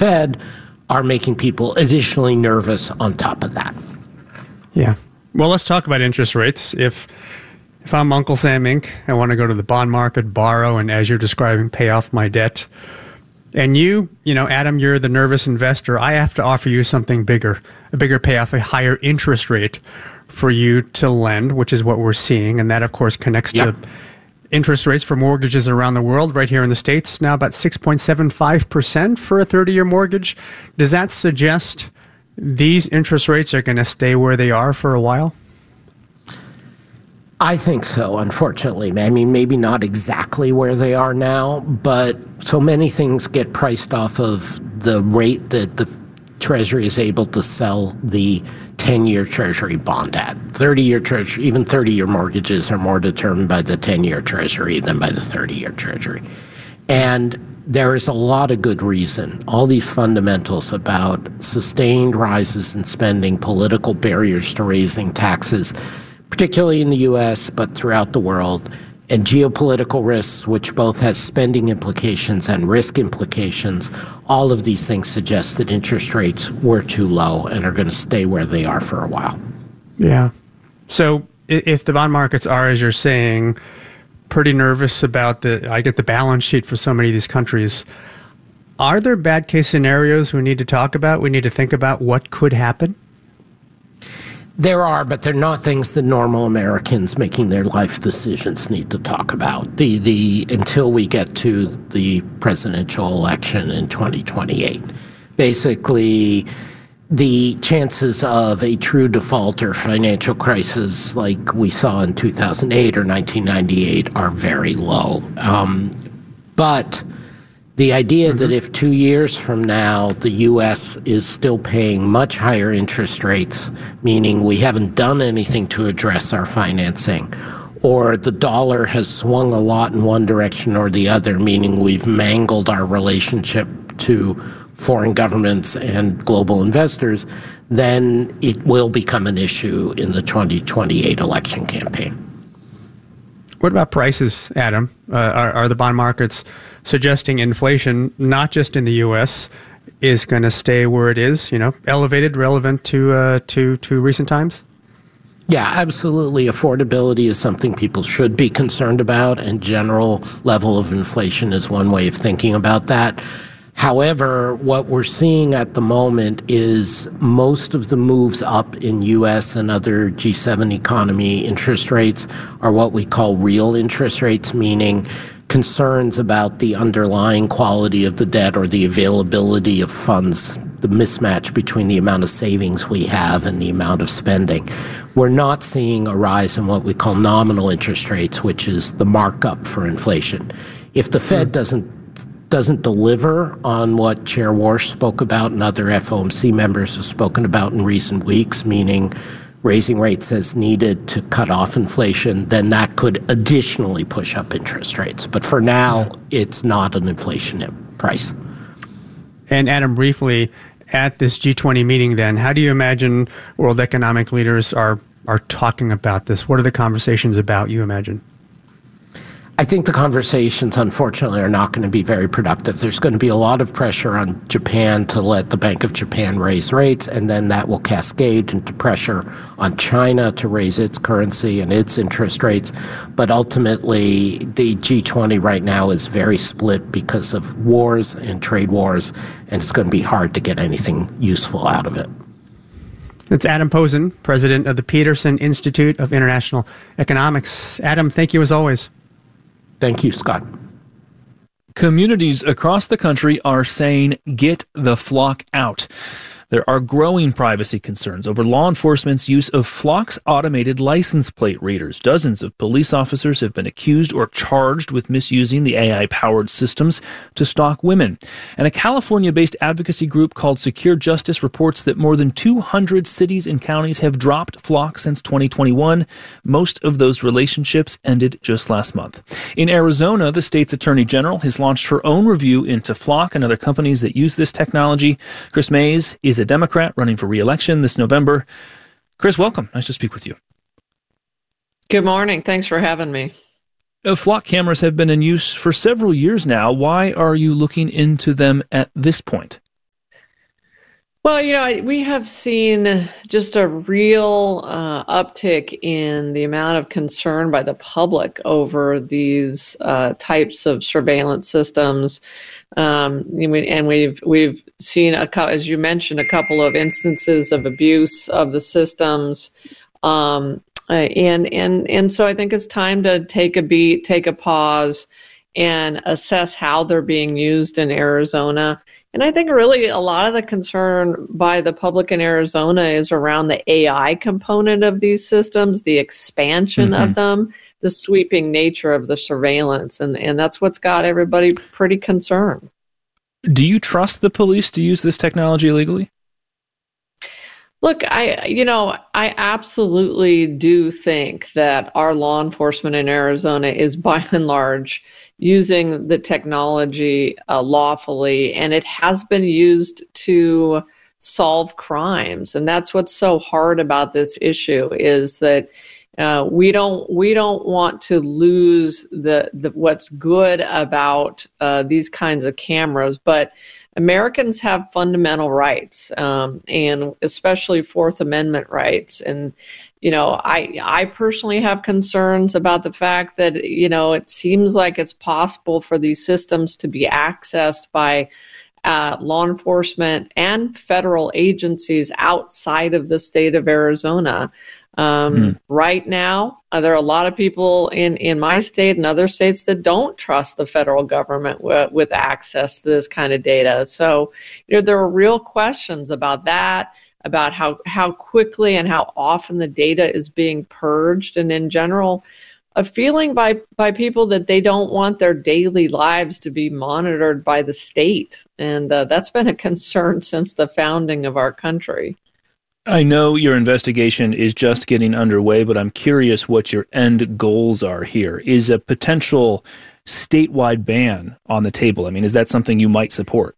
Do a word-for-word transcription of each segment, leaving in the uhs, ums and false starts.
Fed are making people additionally nervous on top of that. Yeah. Well, let's talk about interest rates. If if I'm Uncle Sam Incorporated, I want to go to the bond market, borrow, and as you're describing, pay off my debt. And you, you know, Adam, you're the nervous investor. I have to offer you something bigger, a bigger payoff, a higher interest rate for you to lend, which is what we're seeing. And that, of course, connects yep. to interest rates for mortgages around the world. Right here in the States, now about six point seven five percent for a thirty-year mortgage. Does that suggest these interest rates are going to stay where they are for a while? I think so, unfortunately. I mean, maybe not exactly where they are now, but so many things get priced off of the rate that the Treasury is able to sell the ten-year Treasury bond at. thirty-year Treasury, even thirty-year mortgages are more determined by the ten-year Treasury than by the thirty-year Treasury. And there is a lot of good reason. All these fundamentals about sustained rises in spending, political barriers to raising taxes, particularly in the U S, but throughout the world, and geopolitical risks, which both has spending implications and risk implications, all of these things suggest that interest rates were too low and are going to stay where they are for a while. Yeah. So if the bond markets are, as you're saying, pretty nervous about the, I get the balance sheet for so many of these countries, are there bad case scenarios we need to talk about? We need to think about what could happen? There are, but they're not things that normal Americans making their life decisions need to talk about. The the until we get to the presidential election in twenty twenty-eight. Basically, the chances of a true default or financial crisis like we saw in two thousand eight or nineteen ninety-eight are very low. Um, but the idea mm-hmm. that if two years from now the U S is still paying much higher interest rates, meaning we haven't done anything to address our financing, or the dollar has swung a lot in one direction or the other, meaning we've mangled our relationship to foreign governments and global investors, then it will become an issue in the twenty twenty-eight election campaign. What about prices, Adam? Uh, are, are the bond markets suggesting inflation, not just in the U S, is going to stay where it is, you know, elevated, relevant to uh, to to recent times? Yeah, absolutely. Affordability is something people should be concerned about, and general level of inflation is one way of thinking about that. However, what we're seeing at the moment is most of the moves up in U S and other G seven economy interest rates are what we call real interest rates, meaning concerns about the underlying quality of the debt or the availability of funds, the mismatch between the amount of savings we have and the amount of spending. We're not seeing a rise in what we call nominal interest rates, which is the markup for inflation. If the Fed doesn't doesn't deliver on what Chair Warsh spoke about and other F O M C members have spoken about in recent weeks, meaning raising rates as needed to cut off inflation, then that could additionally push up interest rates. But for now, it's not an inflation price. And Adam, briefly, at this G twenty meeting then, how do you imagine world economic leaders are, are talking about this? What are the conversations about, you imagine? I think the conversations, unfortunately, are not going to be very productive. There's going to be a lot of pressure on Japan to let the Bank of Japan raise rates, and then that will cascade into pressure on China to raise its currency and its interest rates. But ultimately, the G twenty right now is very split because of wars and trade wars, and it's going to be hard to get anything useful out of it. It's Adam Posen, president of the Peterson Institute of International Economics. Adam, thank you as always. Thank you, Scott. Communities across the country are saying, get the flock out. There are growing privacy concerns over law enforcement's use of Flock's automated license plate readers. Dozens of police officers have been accused or charged with misusing the A I-powered systems to stalk women. And a California-based advocacy group called Secure Justice reports that more than two hundred cities and counties have dropped Flock since twenty twenty-one. Most of those relationships ended just last month. In Arizona, the state's attorney general has launched her own review into Flock and other companies that use this technology. Chris Mays is a Democrat running for re-election this November. Chris, welcome. Nice to speak with you. Good morning. Thanks for having me. Uh, Flock cameras have been in use for several years now. Why are you looking into them at this point? Well, you know, I, we have seen just a real uh, uptick in the amount of concern by the public over these uh, types of surveillance systems, um, and, we, and we've we've seen a cou- as you mentioned, a couple of instances of abuse of the systems, um, uh, and and and so I think it's time to take a beat, take a pause, and assess how they're being used in Arizona. And I think really a lot of the concern by the public in Arizona is around the A I component of these systems, the expansion Mm-hmm. of them, the sweeping nature of the surveillance. And, and that's what's got everybody pretty concerned. Do you trust the police to use this technology legally? Look, I, you know, I absolutely do think that our law enforcement in Arizona is by and large using the technology uh, lawfully, and it has been used to solve crimes. And that's what's so hard about this issue is that uh, we don't we don't want to lose the, the what's good about uh, these kinds of cameras, but Americans have fundamental rights, um, and especially Fourth Amendment rights. And, you know, I I personally have concerns about the fact that, you know, it seems like it's possible for these systems to be accessed by uh, law enforcement and federal agencies outside of the state of Arizona. Um, mm. Right now, uh, there are a lot of people in, in my state and other states that don't trust the federal government w- with access to this kind of data. So, you know, there are real questions about that, about how, how quickly and how often the data is being purged. And in general, a feeling by, by people that they don't want their daily lives to be monitored by the state. And uh, that's been a concern since the founding of our country. I know your investigation is just getting underway, but I'm curious what your end goals are here. Is a potential statewide ban on the table? I mean, is that something you might support?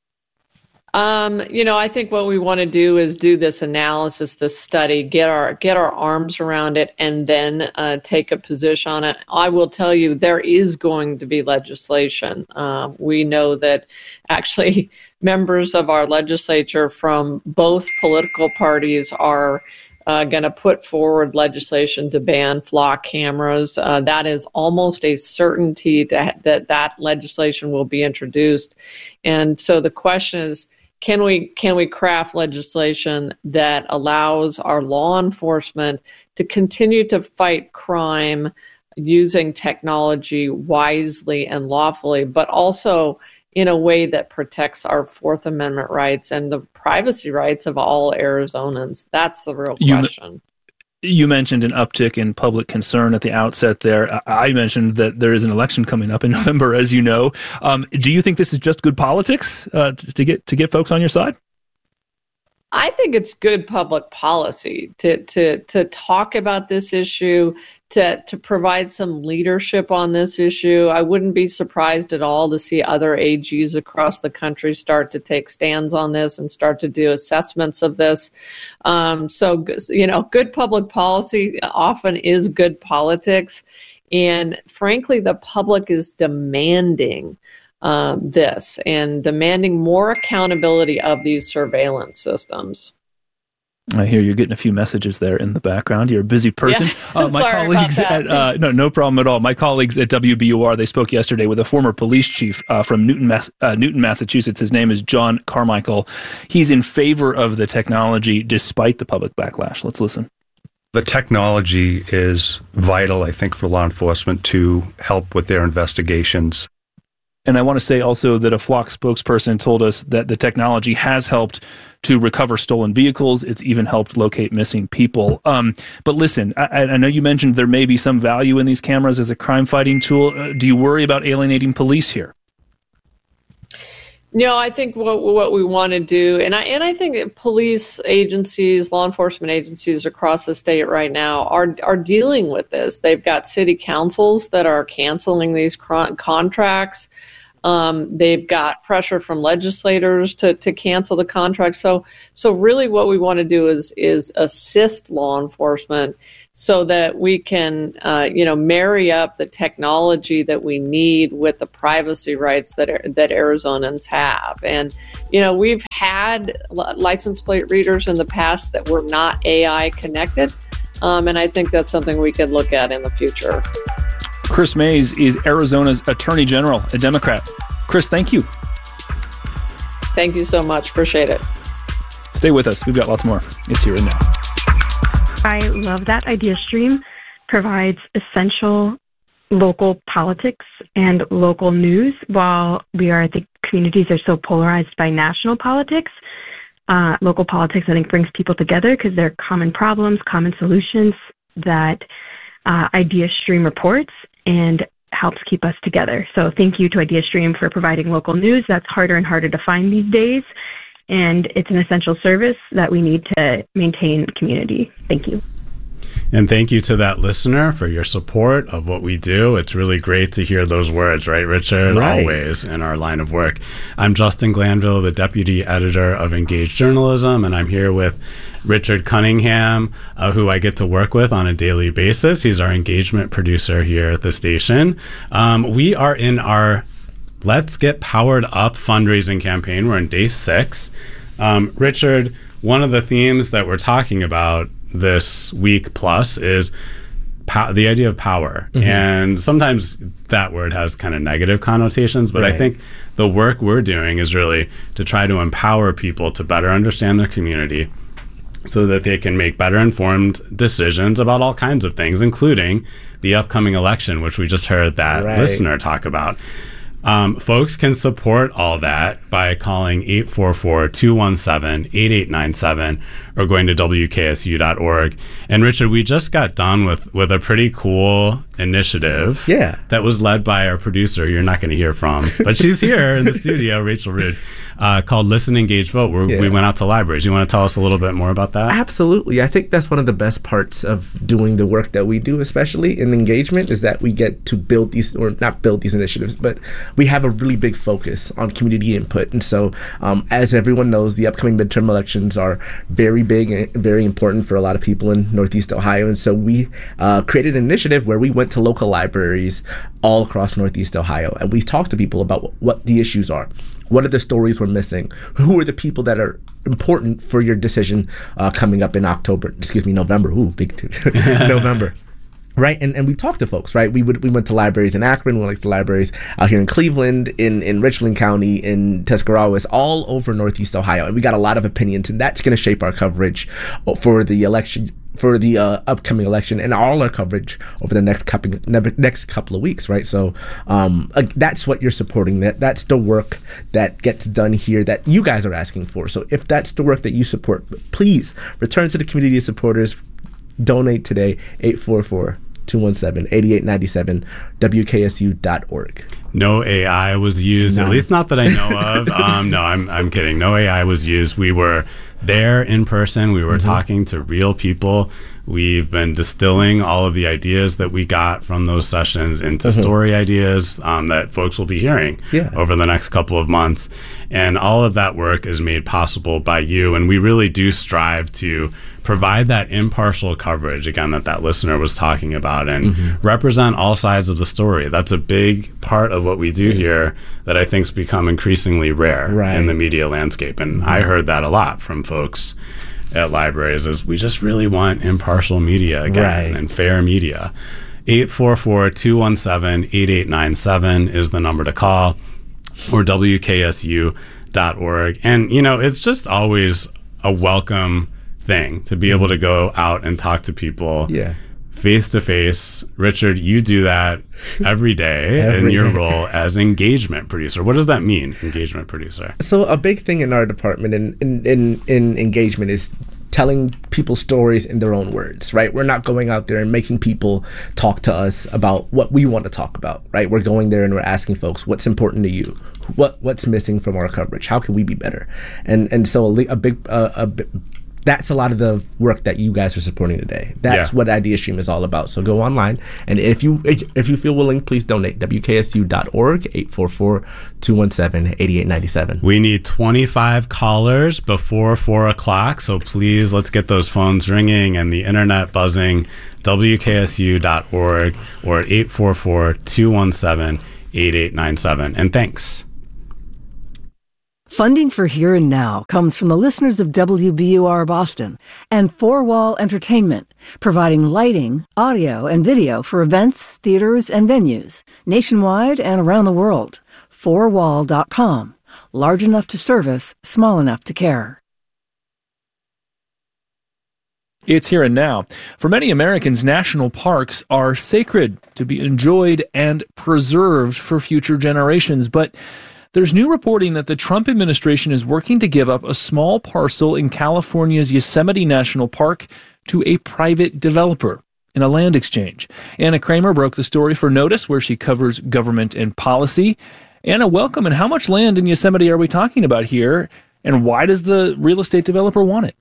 Um, you know, I think what we want to do is do this analysis, this study, get our get our arms around it, and then uh, take a position on it. I will tell you, there is going to be legislation. Uh, we know that actually members of our legislature from both political parties are uh, going to put forward legislation to ban flock cameras. Uh, that is almost a certainty to, that that legislation will be introduced. And so the question is, Can we can we craft legislation that allows our law enforcement to continue to fight crime using technology wisely and lawfully, but also in a way that protects our Fourth Amendment rights and the privacy rights of all Arizonans? That's the real question. You, you mentioned an uptick in public concern at the outset there. I mentioned that there is an election coming up in November, as you know. Um, do you think this is just good politics uh, to get to get folks on your side? I think it's good public policy to to to talk about this issue, to to provide some leadership on this issue. I wouldn't be surprised at all to see other A Gs across the country start to take stands on this and start to do assessments of this. Um, so, you know, good public policy often is good politics. And frankly, the public is demanding Um, this and demanding more accountability of these surveillance systems. I hear you're getting a few messages there in the background. You're a busy person. Yeah. Uh, my Sorry colleagues about that. at uh, no, no problem at all. My colleagues at W B U R, they spoke yesterday with a former police chief uh, from Newton, Mass- uh, Newton, Massachusetts. His name is John Carmichael. He's in favor of the technology despite the public backlash. Let's listen. The technology is vital, I think, for law enforcement to help with their investigations. And I want to say also that a Flock spokesperson told us that the technology has helped to recover stolen vehicles. It's even helped locate missing people. Um, but listen, I, I know you mentioned there may be some value in these cameras as a crime-fighting tool. Uh, do you worry about alienating police here? No, I think what what we want to do, and I and I think that police agencies, law enforcement agencies across the state right now are are dealing with this. They've got city councils that are canceling these cr- contracts. Um, they've got pressure from legislators to to cancel the contracts. So so really, what we want to do is is assist law enforcement so that we can, uh, you know, marry up the technology that we need with the privacy rights that that Arizonans have. And you know, we've had license plate readers in the past that were not A I connected. Um, and I think that's something we could look at in the future. Kris Mayes is Arizona's Attorney General, a Democrat. Kris, thank you. Thank you so much. Appreciate it. Stay with us. We've got lots more. It's Here and Now. I love that IdeaStream provides essential local politics and local news while we are, I think, communities are so polarized by national politics. Uh, local politics, I think, brings people together because there are common problems, common solutions that uh, IdeaStream reports and helps keep us together. So thank you to IdeaStream for providing local news. That's harder and harder to find these days. And it's an essential service that we need to maintain community. Thank you. And thank you to that listener for your support of what we do. It's really great to hear those words, right, Richard? Right. Always in our line of work. I'm Justin Glanville, the Deputy Editor of Engage Journalism, and I'm here with Richard Cunningham, uh, who I get to work with on a daily basis. He's our engagement producer here at the station. Um, we are in our Let's Get Powered Up fundraising campaign. We're in day six. Um, Richard, one of the themes that we're talking about this week plus is po- the idea of power. Mm-hmm. And sometimes that word has kind of negative connotations, but right. I think the work we're doing is really to try to empower people to better understand their community so that they can make better informed decisions about all kinds of things, including the upcoming election, which we just heard that right. listener talk about. Um, folks can support all that by calling eight four four, two one seven, eight eight nine seven or going to W K S U dot org. And Richard, we just got done with, with a pretty cool initiative yeah. that was led by our producer you're not going to hear from, but she's here in the studio, Rachel Rood, uh, called Listen, Engage, Vote, where yeah. we went out to libraries. You want to tell us a little bit more about that? Absolutely. I think that's one of the best parts of doing the work that we do, especially in engagement, is that we get to build these, or not build these initiatives, but we have a really big focus on community input. And so, um, as everyone knows, the upcoming midterm elections are very big and very important for a lot of people in Northeast Ohio. And so we uh, created an initiative where we went to local libraries all across Northeast Ohio, and we talked to people about what the issues are. What are the stories we're missing? Who are the people that are important for your decision uh, coming up in October? Excuse me, November. Ooh, big two. November. Right, and and we talked to folks, right? We would we went to libraries in Akron, we went to libraries out here in Cleveland, in, in Richland County, in Tuscarawas, all over Northeast Ohio, and we got a lot of opinions, and that's going to shape our coverage for the election, for the uh, upcoming election, and all our coverage over the next couple next couple of weeks, right? So um, uh, that's what you're supporting. That that's the work that gets done here that you guys are asking for. So if that's the work that you support, please return to the community of supporters. Donate today, eight four four, two one seven, eight eight nine seven, W K S U dot org. No A I was used, None. At least not that I know of. um, no, I'm I'm kidding. No A I was used. We were there in person. We were mm-hmm. talking to real people. We've been distilling all of the ideas that we got from those sessions into mm-hmm. story ideas um, that folks will be hearing yeah. over the next couple of months. And all of that work is made possible by you. And we really do strive to provide that impartial coverage, again, that that listener was talking about, and mm-hmm. represent all sides of the story. That's a big part of what we do here that I think's become increasingly rare right. in the media landscape. And mm-hmm. I heard that a lot from folks at libraries, is we just really want impartial media again right. and fair media. eight four four, two one seven, eight eight nine seven is the number to call, or W K S U dot org. And, you know, it's just always a welcome thing to be able to go out and talk to people yeah. face to face. Richard, you do that every day every in your day. role as engagement producer. What does that mean, engagement producer? So a big thing in our department in, in, in, in engagement is telling people stories in their own words, right? We're not going out there and making people talk to us about what we want to talk about, right? We're going there and we're asking folks, what's important to you? What What's missing from our coverage? How can we be better? And and so a, a big uh, a big that's a lot of the work that you guys are supporting today. That's yeah. what IdeaStream is all about. So go online, and if you if you feel willing, please donate. W K S U dot org, eight four four, two one seven, eight eight nine seven. We need twenty-five callers before four o'clock, so please let's get those phones ringing and the internet buzzing. W K S U dot org or eight four four, two one seven, eight eight nine seven. And thanks. Funding for Here and Now comes from the listeners of W B U R Boston and Four Wall Entertainment, providing lighting, audio, and video for events, theaters, and venues nationwide and around the world. four wall dot com. Large enough to service, small enough to care. It's Here and Now. For many Americans, national parks are sacred, to be enjoyed and preserved for future generations. But there's new reporting that the Trump administration is working to give up a small parcel in California's Yosemite National Park to a private developer in a land exchange. Anna Kramer broke the story for Notice, where she covers government and policy. Anna, welcome. And how much land in Yosemite are we talking about here? And why does the real estate developer want it?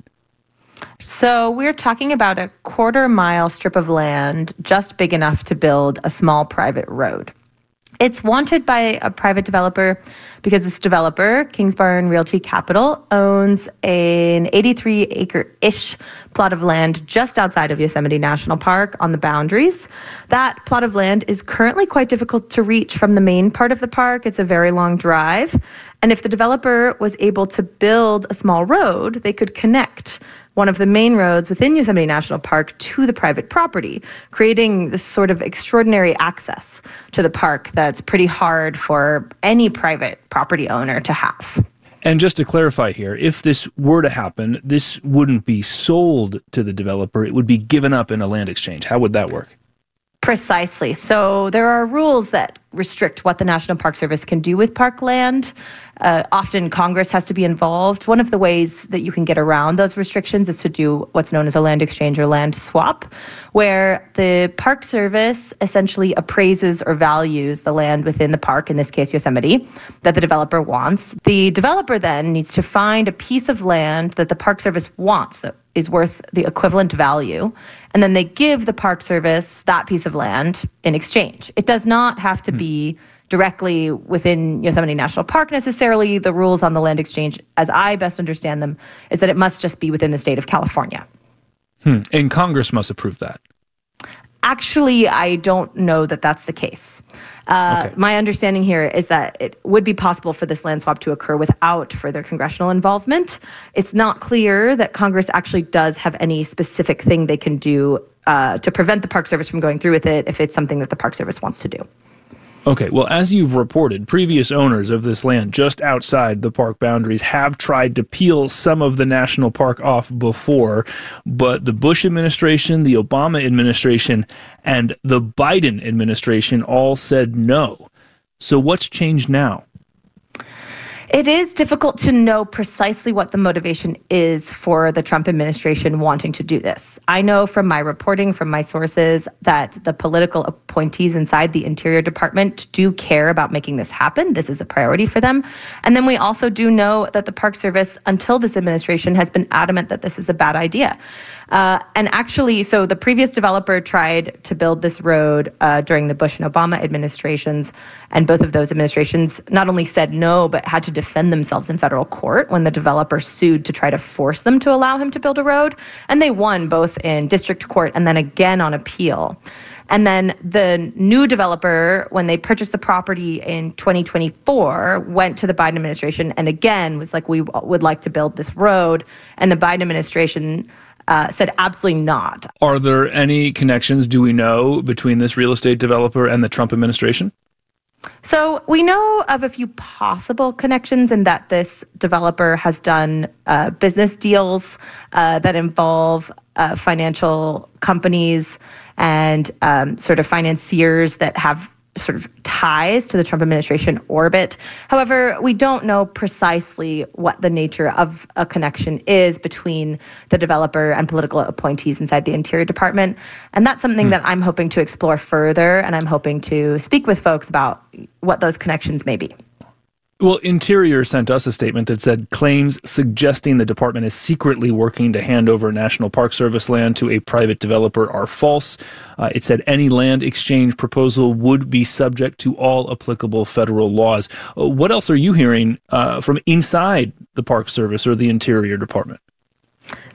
So we're talking about a quarter mile strip of land just big enough to build a small private road. It's wanted by a private developer because this developer, Kingsbarn Realty Capital, owns an eighty-three acre-ish plot of land just outside of Yosemite National Park on the boundaries. That plot of land is currently quite difficult to reach from the main part of the park. It's a very long drive. And if the developer was able to build a small road, they could connect one of the main roads within Yosemite National Park to the private property, creating this sort of extraordinary access to the park that's pretty hard for any private property owner to have. And just to clarify here, if this were to happen, this wouldn't be sold to the developer. It would be given up in a land exchange. How would that work? Precisely. So there are rules that restrict what the National Park Service can do with park land. Uh, often Congress has to be involved. One of the ways that you can get around those restrictions is to do what's known as a land exchange or land swap, where the Park Service essentially appraises or values the land within the park, in this case Yosemite, that the developer wants. The developer then needs to find a piece of land that the Park Service wants that is worth the equivalent value, and then they give the Park Service that piece of land in exchange. It does not have to be directly within Yosemite National Park necessarily. The rules on the land exchange, as I best understand them, is that it must just be within the state of California. Hmm. And Congress must approve that. Actually, I don't know that that's the case. Uh, Okay. My understanding here is that it would be possible for this land swap to occur without further congressional involvement. It's not clear that Congress actually does have any specific thing they can do uh, to prevent the Park Service from going through with it if it's something that the Park Service wants to do. Okay, well, as you've reported, previous owners of this land just outside the park boundaries have tried to peel some of the national park off before, but the Bush administration, the Obama administration, and the Biden administration all said no. So what's changed now? It is difficult to know precisely what the motivation is for the Trump administration wanting to do this. I know from my reporting, from my sources, that the political appointees inside the Interior Department do care about making this happen. This is a priority for them. And then we also do know that the Park Service, until this administration, has been adamant that this is a bad idea. Uh, and actually, so the previous developer tried to build this road uh, during the Bush and Obama administrations, and both of those administrations not only said no, but had to defend themselves in federal court when the developer sued to try to force them to allow him to build a road. And they won both in district court and then again on appeal. And then the new developer, when they purchased the property in twenty twenty-four, went to the Biden administration and again was like, we would like to build this road. And the Biden administration Uh, said absolutely not. Are there any connections, do we know, between this real estate developer and the Trump administration? So we know of a few possible connections in that this developer has done uh, business deals uh, that involve uh, financial companies and um, sort of financiers that have sort of ties to the Trump administration orbit. However, we don't know precisely what the nature of a connection is between the developer and political appointees inside the Interior Department. And that's something that I'm hoping to explore further, and I'm hoping to speak with folks about what those connections may be. Well, Interior sent us a statement that said claims suggesting the department is secretly working to hand over National Park Service land to a private developer are false. Uh, it said any land exchange proposal would be subject to all applicable federal laws. Uh, what else are you hearing uh, from inside the Park Service or the Interior Department?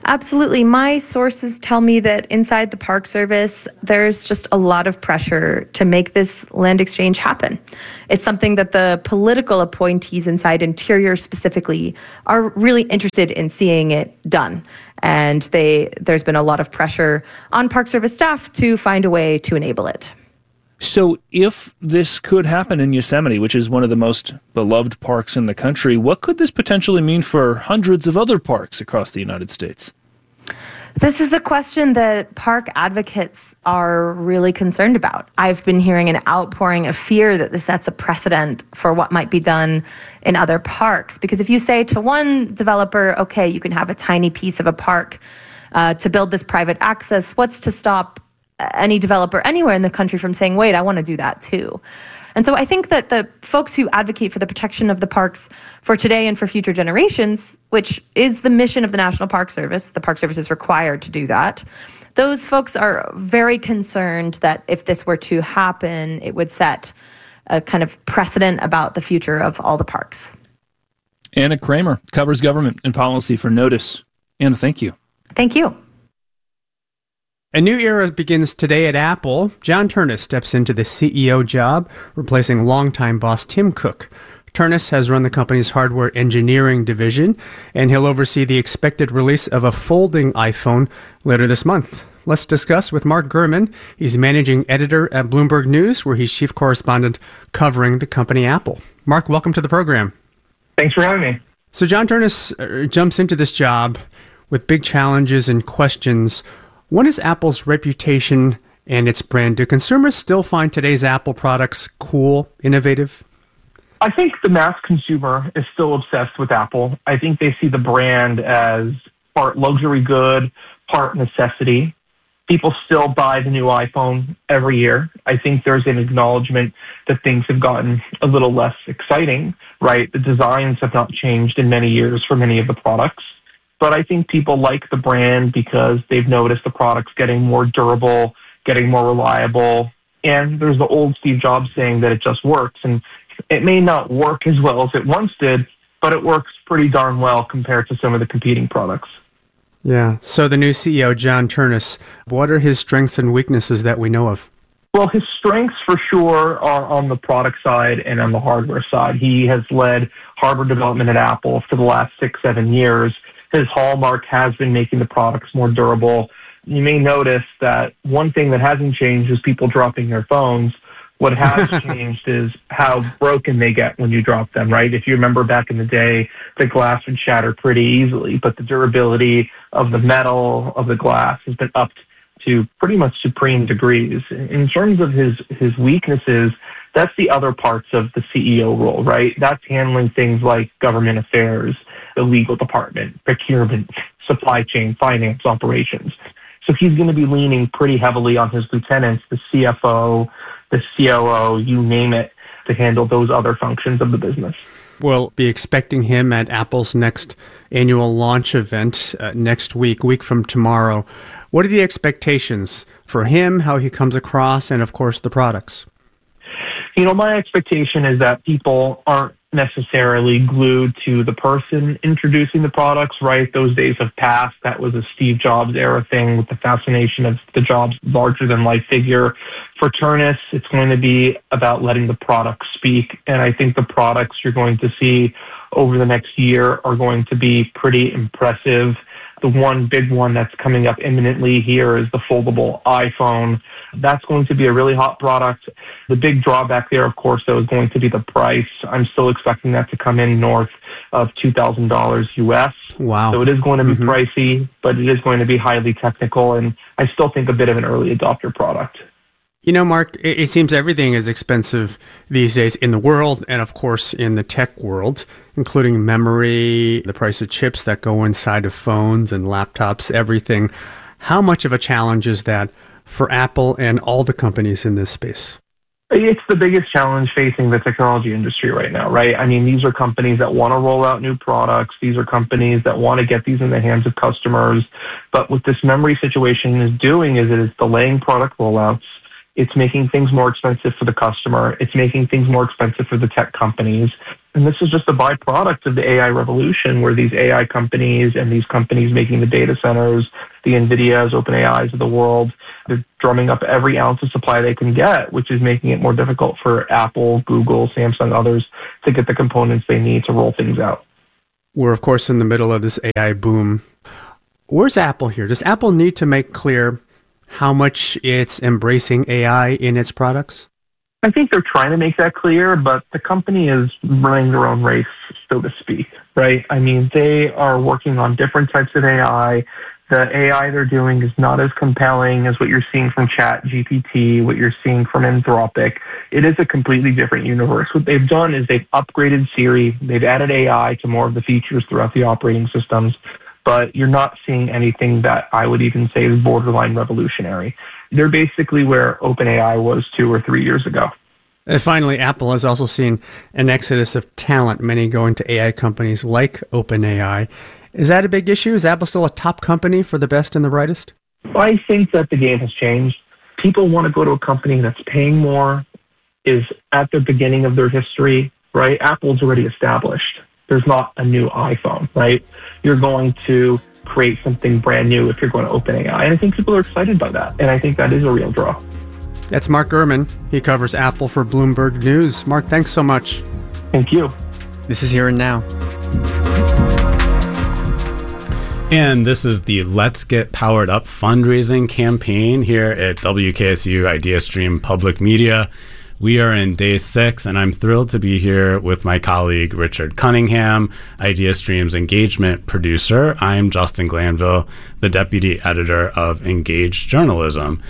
Absolutely. My sources tell me that inside the Park Service, there's just a lot of pressure to make this land exchange happen. It's something that the political appointees inside Interior specifically are really interested in seeing it done. And they there's been a lot of pressure on Park Service staff to find a way to enable it. So if this could happen in Yosemite, which is one of the most beloved parks in the country, what could this potentially mean for hundreds of other parks across the United States? This is a question that park advocates are really concerned about. I've been hearing an outpouring of fear that this sets a precedent for what might be done in other parks. Because if you say to one developer, okay, you can have a tiny piece of a park uh, to build this private access, what's to stop any developer anywhere in the country from saying, wait, I want to do that too? And so I think that the folks who advocate for the protection of the parks for today and for future generations, which is the mission of the National Park Service, the Park Service is required to do that, those folks are very concerned that if this were to happen, it would set a kind of precedent about the future of all the parks. Anna Kramer covers government and policy for Notice. Anna, thank you. Thank you. A new era begins today at Apple. John Ternus steps into the C E O job, replacing longtime boss Tim Cook. Ternus has run the company's hardware engineering division, and he'll oversee the expected release of a folding iPhone later this month. Let's discuss with Mark Gurman. He's managing editor at Bloomberg News, where he's chief correspondent covering the company Apple. Mark, welcome to the program. Thanks for having me. So John Ternus uh, jumps into this job with big challenges and questions. What is Apple's reputation and its brand? Do consumers still find today's Apple products cool, innovative? I think the mass consumer is still obsessed with Apple. I think they see the brand as part luxury good, part necessity. People still buy the new iPhone every year. I think there's an acknowledgement that things have gotten a little less exciting, right? The designs have not changed in many years for many of the products. But I think people like the brand because they've noticed the product's getting more durable, getting more reliable. And there's the old Steve Jobs saying that it just works. And it may not work as well as it once did, but it works pretty darn well compared to some of the competing products. Yeah. So the new C E O, John Ternus, what are his strengths and weaknesses that we know of? Well, his strengths for sure are on the product side and on the hardware side. He has led hardware development at Apple for the last six, seven years. His hallmark has been making the products more durable. You may notice that one thing that hasn't changed is people dropping their phones. What has changed is how broken they get when you drop them, right? If you remember back in the day, the glass would shatter pretty easily, but the durability of the metal, of the glass, has been upped to pretty much supreme degrees. In terms of his, his weaknesses, that's the other parts of the C E O role, right? That's handling things like government affairs, the legal department, procurement, supply chain, finance, operations. So he's going to be leaning pretty heavily on his lieutenants, the C F O, the C O O, you name it, to handle those other functions of the business. We'll be expecting him at Apple's next annual launch event uh, next week, week from tomorrow. What are the expectations for him, how he comes across, and of course the products? You know, my expectation is that people aren't necessarily glued to the person introducing the products, right? Those days have passed. That was a Steve Jobs era thing with the fascination of the Jobs larger-than-life figure. For Ternus, it's going to be about letting the products speak, and I think the products you're going to see over the next year are going to be pretty impressive. The one big one that's coming up imminently here is the foldable iPhone. That's going to be a really hot product. The big drawback there, of course, though, is going to be the price. I'm still expecting that to come in north of two thousand dollars U S. Wow. So it is going to be mm-hmm. pricey, but it is going to be highly technical, and I still think a bit of an early adopter product. You know, Mark, it, it seems everything is expensive these days in the world and, of course, in the tech world, including memory, the price of chips that go inside of phones and laptops, everything. How much of a challenge is that for Apple and all the companies in this space? It's the biggest challenge facing the technology industry right now, right? I mean, these are companies that want to roll out new products. These are companies that want to get these in the hands of customers. But what this memory situation is doing is it is delaying product rollouts. It's making things more expensive for the customer. It's making things more expensive for the tech companies. And this is just a byproduct of the A I revolution, where these A I companies and these companies making the data centers, the NVIDIAs, OpenAIs of the world, they're drumming up every ounce of supply they can get, which is making it more difficult for Apple, Google, Samsung, others to get the components they need to roll things out. We're, of course, in the middle of this A I boom. Where's Apple here? Does Apple need to make clear how much it's embracing A I in its products? I think they're trying to make that clear, but the company is running their own race, so to speak, right? I mean, they are working on different types of A I. The A I they're doing is not as compelling as what you're seeing from Chat G P T, what you're seeing from Anthropic. It is a completely different universe. What they've done is they've upgraded Siri. They've added A I to more of the features throughout the operating systems, but you're not seeing anything that I would even say is borderline revolutionary. They're basically where OpenAI was two or three years ago. And finally, Apple has also seen an exodus of talent, many going to A I companies like OpenAI. Is that a big issue? Is Apple still a top company for the best and the brightest? I think that the game has changed. People want to go to a company that's paying more, is at the beginning of their history, right? Apple's already established. There's not a new iPhone, right? You're going to create something brand new if you're going to OpenAI. And I think people are excited by that. And I think that is a real draw. That's Mark Gurman. He covers Apple for Bloomberg News. Mark, thanks so much. Thank you. This is Here and Now. And this is the Let's Get Powered Up fundraising campaign here at W K S U IdeaStream Public Media. We are in day six, and I'm thrilled to be here with my colleague, Richard Cunningham, IdeaStream's engagement producer. I'm Justin Glanville, the deputy editor of Engage Journalism.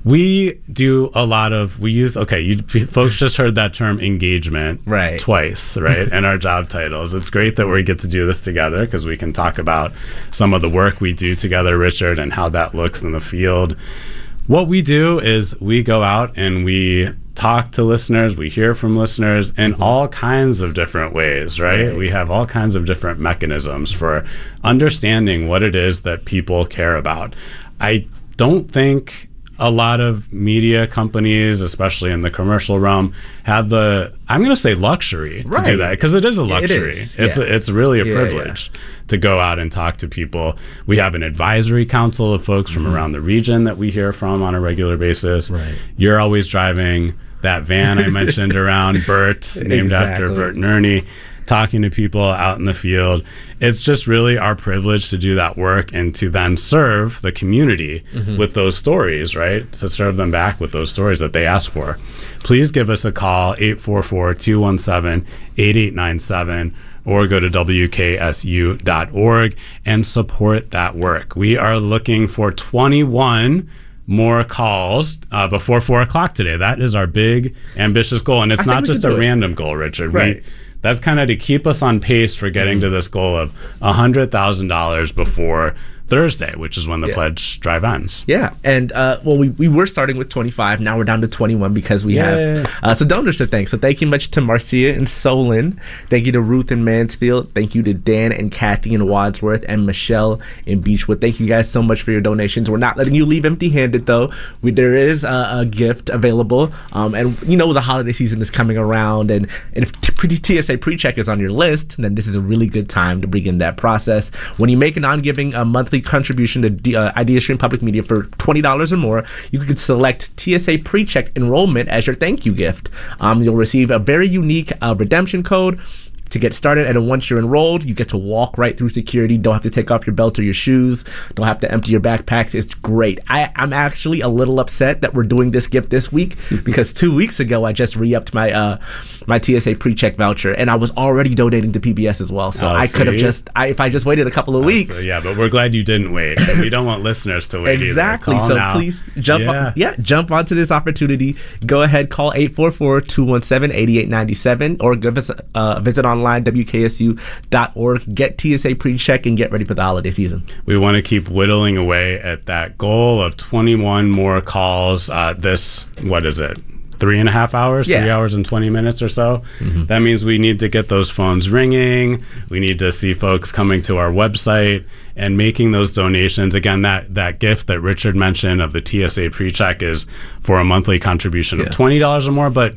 We do a lot of, we use, okay, you folks just heard that term engagement right. twice, right, in our job titles. It's great that we get to do this together because we can talk about some of the work we do together, Richard, and how that looks in the field. What we do is we go out and we talk to listeners, we hear from listeners in mm-hmm. all kinds of different ways, right? right? We have all kinds of different mechanisms for understanding what it is that people care about. I don't think a lot of media companies, especially in the commercial realm, have the, I'm going to say luxury right. to do that, because it is a luxury. It is. It's yeah. a, it's really a yeah, privilege yeah. to go out and talk to people. We have an advisory council of folks from mm-hmm. around the region that we hear from on a regular basis. Right. You're always driving that van I mentioned around Bert, named exactly. after Bert and Ernie, talking to people out in the field. It's just really our privilege to do that work and to then serve the community mm-hmm. with those stories, right? To serve them back with those stories that they ask for. Please give us a call, eight four four, two one seven, eight eight nine seven, or go to W K S U dot org and support that work. We are looking for twenty-one more calls uh, before four o'clock today. That is our big, ambitious goal. And it's not just a random goal, Richard. Right. We, that's kind of to keep us on pace for getting mm-hmm. to this goal of one hundred thousand dollars before Thursday, which is when the yeah. pledge drive ends. Yeah. And, uh, well, we, we were starting with twenty-five. Now we're down to twenty-one because we yeah. have uh, some donors to thank. So thank you much to Marcia and Solon. Thank you to Ruth in Mansfield. Thank you to Dan and Kathy in Wadsworth and Michelle in Beechwood. Thank you guys so much for your donations. We're not letting you leave empty-handed, though. We, there is a, a gift available. Um, and, you know, the holiday season is coming around. And, and if T S A PreCheck is on your list, then this is a really good time to begin that process. When you make a non-giving uh, monthly contribution to D- uh, IdeaStream Public Media for twenty dollars or more, you can select T S A PreCheck enrollment as your thank you gift. Um, you'll receive a very unique uh, redemption code to get started, and once you're enrolled, you get to walk right through security. Don't have to take off your belt or your shoes. Don't have to empty your backpacks. It's great. I, I'm actually a little upset that we're doing this gift this week because two weeks ago I just re-upped my uh, my T S A PreCheck voucher, and I was already donating to P B S as well. So oh, I could have see? just, I, if I just waited a couple of Oh, weeks. so, yeah, but we're glad you didn't wait. We don't want listeners to wait exactly. either. Call so now. please jump, yeah. on, yeah, jump onto this opportunity. Go ahead, call eight four four, two one seven, eight eight nine seven, or give us a visit online W K S U dot org. Get T S A PreCheck and get ready for the holiday season. We want to keep whittling away at that goal of twenty-one more calls. Uh, this, what is it? Three and a half hours, yeah. three hours and twenty minutes or so. Mm-hmm. That means we need to get those phones ringing. We need to see folks coming to our website and making those donations. Again, that, that gift that Richard mentioned of the T S A PreCheck is for a monthly contribution yeah. of twenty dollars or more, but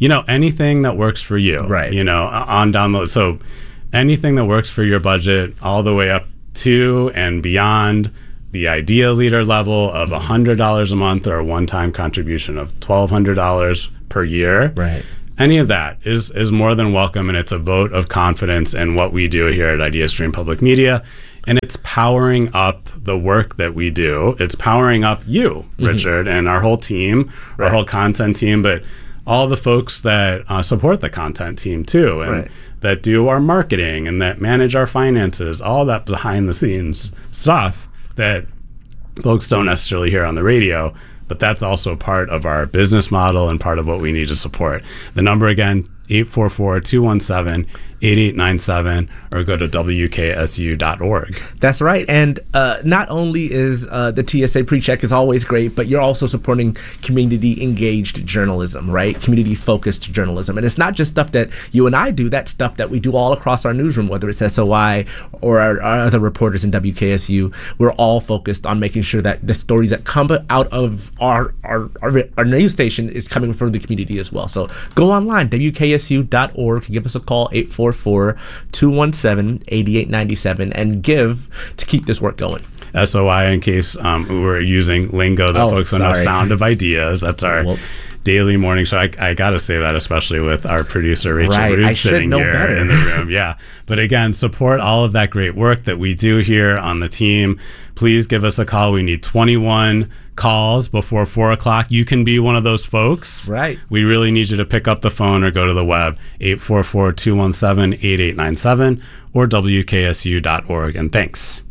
you know, anything that works for you, right? You know, on download. So anything that works for your budget, all the way up to and beyond the idea leader level of one hundred dollars a month or a one-time contribution of twelve hundred dollars per year. Right. Any of that is is more than welcome, and it's a vote of confidence in what we do here at IdeaStream Public Media, and it's powering up the work that we do. It's powering up you, mm-hmm. Richard, and our whole team, right. our whole content team, but all the folks that uh, support the content team too, and right. that do our marketing and that manage our finances, all that behind the scenes stuff that folks don't necessarily hear on the radio. But that's also part of our business model and part of what we need to support. The number again, eight four four, two one seven, eight eight nine seven, or go to W K S U dot org. That's right. And uh, not only is uh, the T S A PreCheck is always great, but you're also supporting community-engaged journalism, right? Community-focused journalism. And it's not just stuff that you and I do. That's stuff that we do all across our newsroom, whether it's S O I or our, our other reporters in W K S U. We're all focused on making sure that the stories that come out of our, our, our, our news station is coming from the community as well. So go online, W K S U dot org. Give us a call, eight four four, two one seven, eight eight nine seven, and give to keep this work going. S O I, in case um, we're using lingo that oh, folks don't know, Sound of Ideas. That's our Whoops. daily morning show. I, I got to say that, especially with our producer, Rachel right. Root, I sitting here better. in the room. Yeah. But again, support all of that great work that we do here on the team. Please give us a call. We need twenty-one calls before four o'clock. You can be one of those folks. Right. We really need you to pick up the phone or go to the web, eight four four, two one seven, eight eight nine seven or W K S U dot org. And thanks.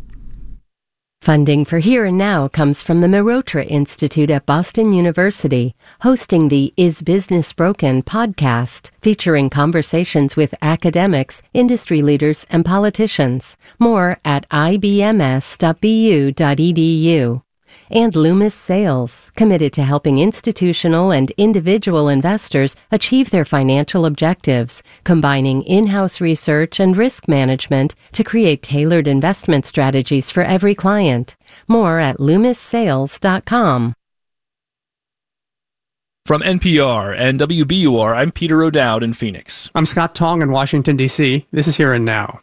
Funding for Here and Now comes from the Mirotra Institute at Boston University, hosting the Is Business Broken podcast, featuring conversations with academics, industry leaders, and politicians. More at I B M S dot B U dot E D U. And Loomis Sales, committed to helping institutional and individual investors achieve their financial objectives, combining in-house research and risk management to create tailored investment strategies for every client. More at loomis sales dot com. From N P R and W B U R, I'm Peter O'Dowd in Phoenix. I'm Scott Tong in Washington, D C. This is Here and Now.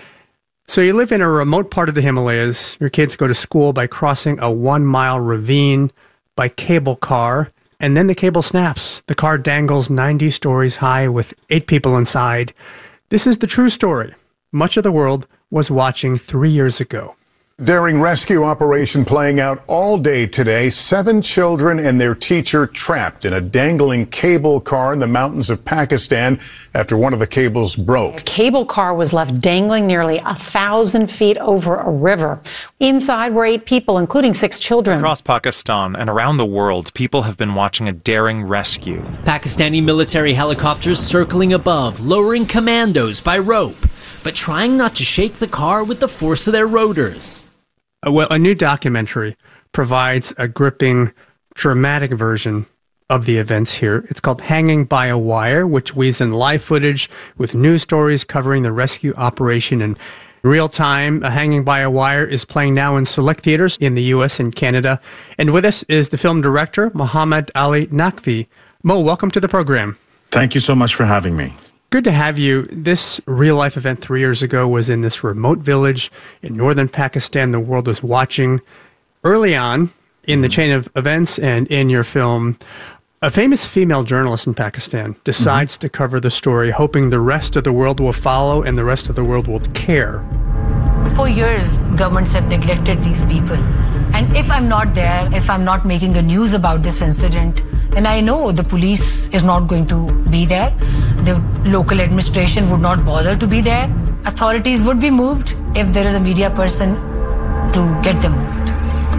So you live in a remote part of the Himalayas. Your kids go to school by crossing a one-mile ravine by cable car, and then the cable snaps. The car dangles ninety stories high with eight people inside. This is the true story. Much of the world was watching three years ago. Daring rescue operation playing out all day today. Seven children and their teacher trapped in a dangling cable car in the mountains of Pakistan after one of the cables broke. A cable car was left dangling nearly a thousand feet over a river. Inside were eight people, including six children. Across Pakistan and around the world, people have been watching a daring rescue. Pakistani military helicopters circling above, lowering commandos by rope, but trying not to shake the car with the force of their rotors. Well, a new documentary provides a gripping, dramatic version of the events here. It's called Hanging by a Wire, which weaves in live footage with news stories covering the rescue operation in real time. Hanging by a Wire is playing now in select theaters in the U S and Canada. And with us is the film director, Mohammed Ali Naqvi. Mo, welcome to the program. Thank you so much for having me. Good to have you. This real-life event three years ago was in this remote village in northern Pakistan. The world was watching. Early on in the chain of events and in your film, a famous female journalist in Pakistan decides mm-hmm. to cover the story, hoping the rest of the world will follow and the rest of the world will care. For years, governments have neglected these people. And if I'm not there, if I'm not making a news about this incident, then I know the police is not going to be there. The local administration would not bother to be there. Authorities would be moved if there is a media person to get them moved.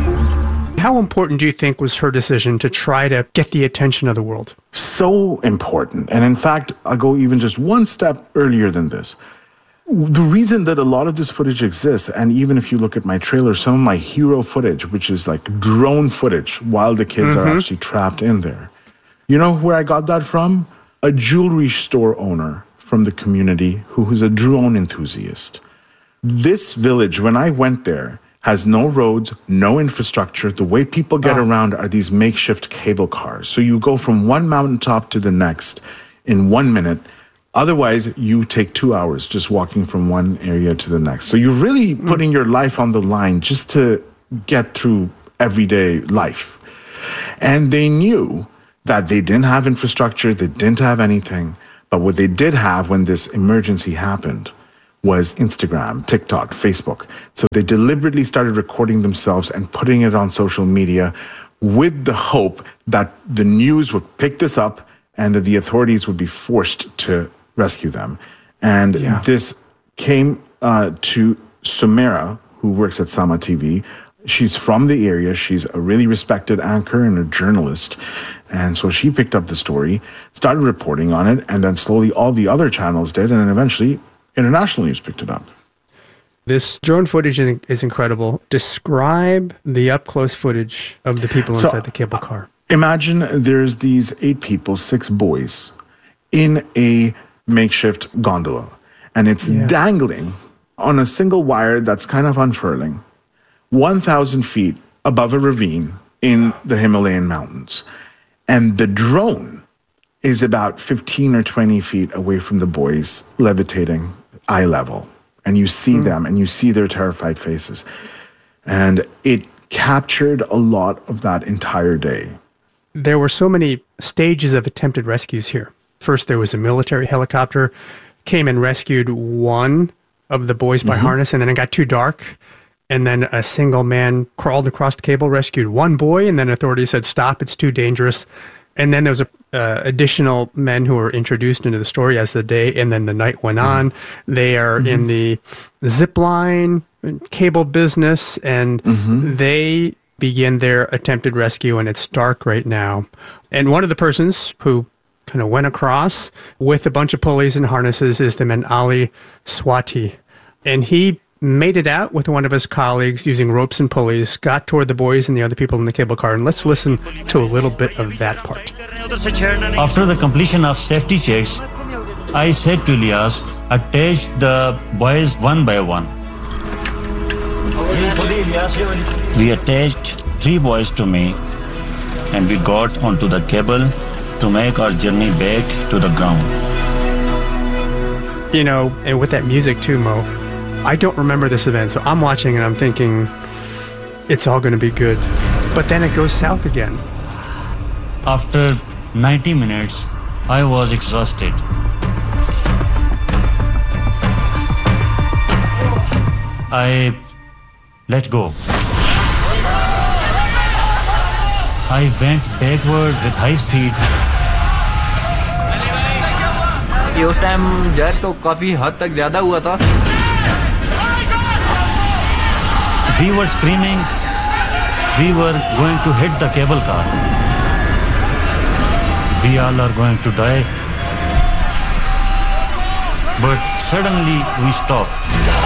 How important do you think was her decision to try to get the attention of the world? So important. And in fact, I'll go even just one step earlier than this. The reason that a lot of this footage exists, and even if you look at my trailer, some of my hero footage, which is like drone footage while the kids mm-hmm. are actually trapped in there. You know where I got that from? A jewelry store owner from the community who is a drone enthusiast. This village, when I went there, has no roads, no infrastructure. The way people get Oh. around are these makeshift cable cars. So you go from one mountaintop to the next in one minute. Otherwise, you take two hours just walking from one area to the next. So you're really putting your life on the line just to get through everyday life. And they knew that they didn't have infrastructure, they didn't have anything. But what they did have when this emergency happened was Instagram, TikTok, Facebook. So they deliberately started recording themselves and putting it on social media with the hope that the news would pick this up and that the authorities would be forced to rescue them. And Yeah. this came uh, to Sumaira, who works at Sama T V. She's from the area. She's a really respected anchor and a journalist. And so she picked up the story, started reporting on it, and then slowly all the other channels did, and then eventually international news picked it up. This drone footage is is incredible. Describe the up-close footage of the people So, inside the cable car. Imagine there's these eight people, six boys, in a makeshift gondola, and it's Yeah. dangling on a single wire that's kind of unfurling, one thousand feet above a ravine in the Himalayan mountains. And the drone is about fifteen or twenty feet away from the boys, levitating eye level. And you see them and you see their terrified faces. And it captured a lot of that entire day. There were so many stages of attempted rescues here. First, there was a military helicopter, came and rescued one of the boys by Mhm. harness, and then it got too dark. And then a single man crawled across the cable, rescued one boy, and then authorities said, stop, it's too dangerous. And then there was a, uh, additional men who were introduced into the story as the day and then the night went on. They are Mhm. in the zip line, cable business, and Mhm. they begin their attempted rescue, and it's dark right now. And one of the persons who kind of went across with a bunch of pulleys and harnesses is the man Ali Swati. And he made it out with one of his colleagues using ropes and pulleys, got toward the boys and the other people in the cable car. And let's listen to a little bit of that part. After the completion of safety checks, I said to Ilyas, attach the boys one by one. We attached three boys to me and we got onto the cable to make our journey back to the ground. You know, and with that music too, Mo, I don't remember this event, so I'm watching and I'm thinking, it's all going to be good. But then it goes south again. After ninety minutes, I was exhausted. I let go. I went backward with high speed. ये उस time जहर तो काफी हद तक ज्यादा हुआ था. We were screaming. We were going to hit the cable car. We all are going to die. But suddenly we stopped.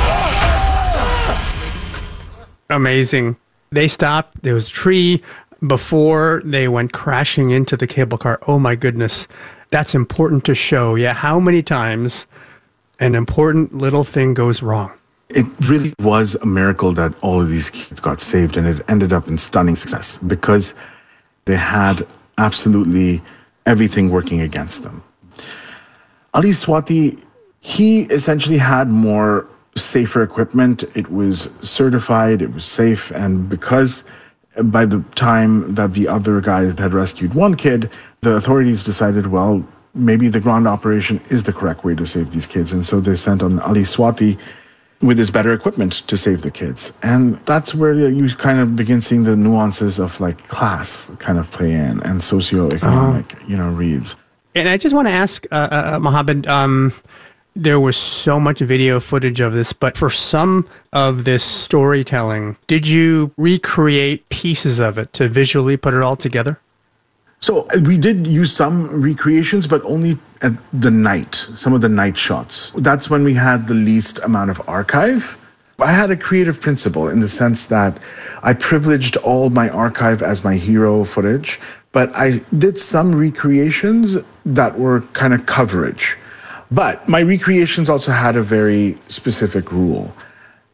Amazing. They stopped. There was a tree before they went crashing into the cable car. Oh my goodness. That's important to show. Yeah, how many times an important little thing goes wrong? It really was a miracle that all of these kids got saved, and it ended up in stunning success because they had absolutely everything working against them. Ali Swati, he essentially had more safer equipment. It was certified, it was safe, and because by the time that the other guys had rescued one kid, the authorities decided, well, maybe the ground operation is the correct way to save these kids. And so they sent on Ali Swati with his better equipment to save the kids. And that's where you kind of begin seeing the nuances of like class kind of play in and socioeconomic, uh-huh. you know, reads. And I just want to ask, uh, uh, Mohammed, um, there was so much video footage of this, but for some of this storytelling, did you recreate pieces of it to visually put it all together? So we did use some recreations, but only at the night, some of the night shots. That's when we had the least amount of archive. I had a creative principle in the sense that I privileged all my archive as my hero footage, but I did some recreations that were kind of coverage. But my recreations also had a very specific rule.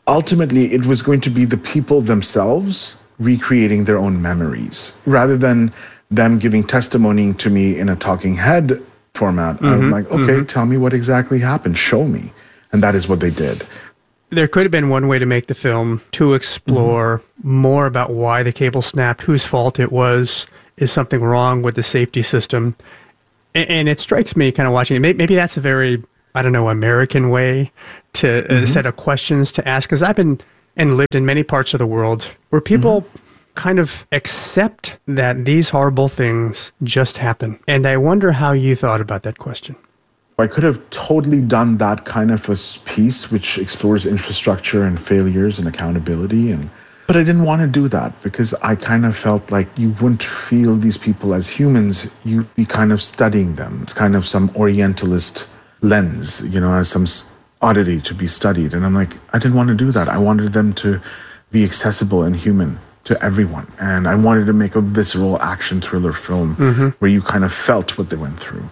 ultimately it was going to be the people themselves recreating their own memories rather than them giving testimony to me in a talking head format. Mm-hmm, I'm like, okay, mm-hmm. tell me what exactly happened. Show me. And that is what they did. There could have been one way to make the film to explore mm-hmm. more about why the cable snapped, whose fault it was, is something wrong with the safety system. And, and it strikes me kind of watching it, maybe, maybe that's a very, I don't know, American way to mm-hmm. a set of questions to ask. Because I've been and lived in many parts of the world where people mm-hmm. kind of accept that these horrible things just happen. And I wonder how you thought about that question. I could have totally done that kind of a piece which explores infrastructure and failures and accountability, and but I didn't want to do that because I kind of felt like you wouldn't feel these people as humans. You'd be kind of studying them. It's kind of some Orientalist lens, you know, as some oddity to be studied. And I'm like, I didn't want to do that. I wanted them to be accessible and human to everyone. And I wanted to make a visceral action thriller film mm-hmm. where you kind of felt what they went through.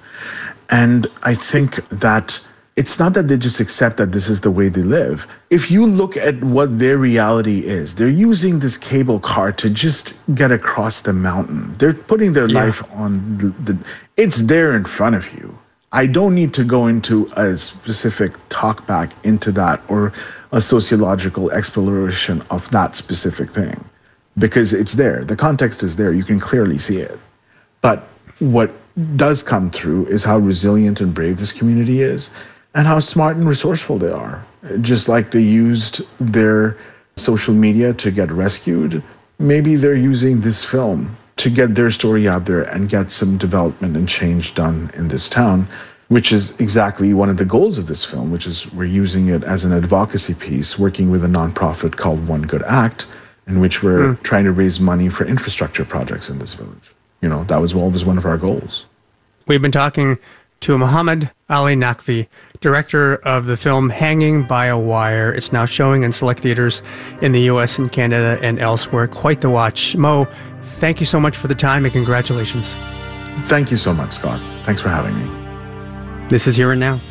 And I think that it's not that they just accept that this is the way they live. If you look at what their reality is, they're using this cable car to just get across the mountain. They're putting their yeah. life on the, the, it's there in front of you. I don't need to go into a specific talk back into that or a sociological exploration of that specific thing because it's there. The context is there. You can clearly see it. But what does come through is how resilient and brave this community is and how smart and resourceful they are. Just like they used their social media to get rescued, maybe they're using this film to get their story out there and get some development and change done in this town, which is exactly one of the goals of this film, which is we're using it as an advocacy piece, working with a nonprofit called One Good Act, in which we're mm. trying to raise money for infrastructure projects in this village. You know, that was always one of our goals. We've been talking to Mohammed Ali Naqvi, director of the film Hanging by a Wire. It's now showing in select theaters in the U S and Canada and elsewhere. Quite the watch. Mo, thank you so much for the time and congratulations. Thank you so much, Scott. Thanks for having me. This is Here and Now.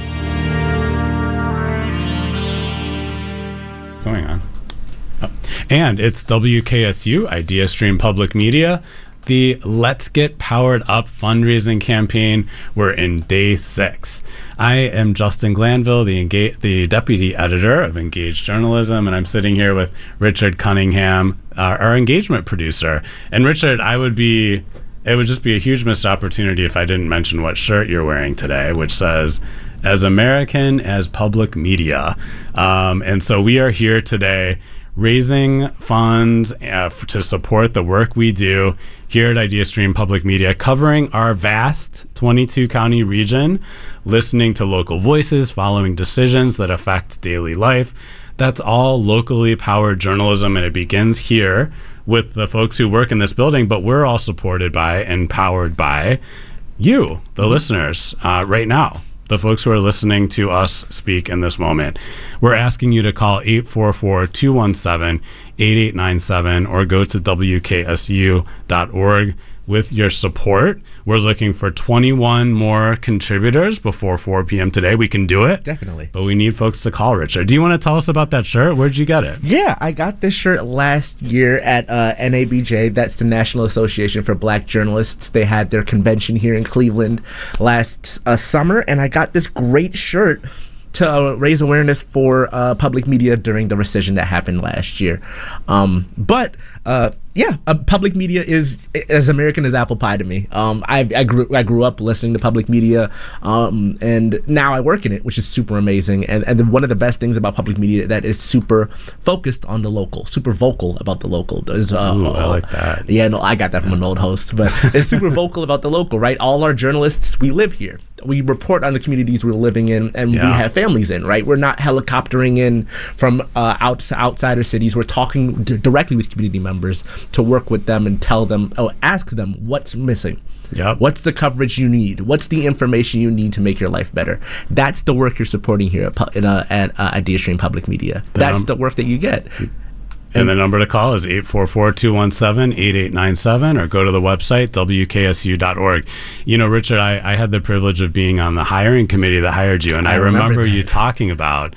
Going on. Oh. And it's W K S U, Idea Stream Public Media. The Let's Get Powered Up fundraising campaign. We're in day six. I am Justin Glanville, the Enga- the deputy editor of Engaged Journalism, and I'm sitting here with Richard Cunningham, uh, our engagement producer. And Richard, I would be, it would just be a huge missed opportunity if I didn't mention what shirt you're wearing today, which says, "As American as Public Media." Um, and so we are here today raising funds uh, f- to support the work we do here at IdeaStream Public Media, covering our vast twenty-two county region, listening to local voices, following decisions that affect daily life. That's all locally powered journalism, and it begins here with the folks who work in this building, but we're all supported by and powered by you, the mm-hmm. listeners, uh, right now. The folks who are listening to us speak in this moment. We're asking you to call eight four four, two one seven, eight eight nine seven or go to W K S U dot org with your support. We're looking for twenty-one more contributors before four p.m. today. We can do it. Definitely. But we need folks to call, Richard. Do you want to tell us about that shirt? Where'd you get it? Yeah, I got this shirt last year at uh, N A B J. That's the National Association for Black Journalists. They had their convention here in Cleveland last uh, summer, and I got this great shirt to uh, raise awareness for uh, public media during the rescission that happened last year. Um, but uh, yeah, uh, public media is as American as apple pie to me. Um, I, I grew I grew up listening to public media, um, and now I work in it, which is super amazing. And and one of the best things about public media that is super focused on the local, super vocal about the local. Is, uh, Ooh, I like that. Yeah, no, I got that from yeah. an old host, but it's super vocal about the local, right? All our journalists, we live here. We report on the communities we're living in, and yeah. we have families in, right? We're not helicoptering in from uh, outs- outsider cities. We're talking d- directly with community members to work with them and tell them, oh, ask them what's missing. Yep. What's the coverage you need? What's the information you need to make your life better? That's the work you're supporting here at, pu- in, uh, at uh, IdeaStream Public Media. The That's num- the work that you get. And, and the number to call is eight four four, two one seven, eight eight nine seven or go to the website, W K S U dot org. You know, Richard, I, I had the privilege of being on the hiring committee that hired you, and I, I remember, remember you talking about